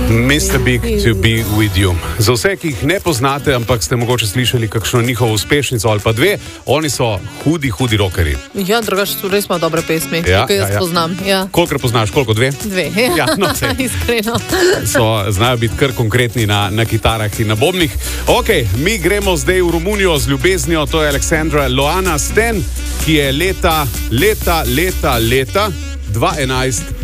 Mr. Big to be with you. Za vse, ki jih ne poznate, ampak ste mogoče slišali kakšno njihovo uspešnico ali pa dve, oni so hudi rockerji. Ja, drugače so res malo dobre pesmi, ki jaz poznam. Ja. Kolikor poznaš, koliko? Dve? Ja, no, iskreno. Znajo biti kar konkretni na kitarah in na bobnih. Ok, mi gremo zdaj v Romunijo z ljubeznijo, to je Aleksandra Loana Sten, ki je leta 2011